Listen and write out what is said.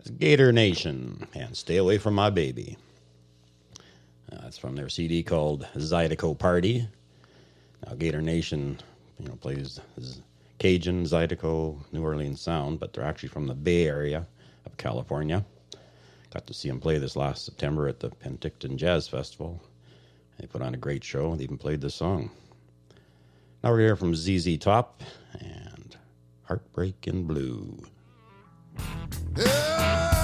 That's Gator Nation and Stay Away From My Baby. That's from their CD called Zydeco Party. Now, Gator Nation, plays Cajun, Zydeco, New Orleans sound, but they're actually from the Bay Area of California. Got to see them play this last September at the Penticton Jazz Festival. They put on a great show. They even played this song. Now we're here from ZZ Top and Heartbreakin' Blue. Yeah!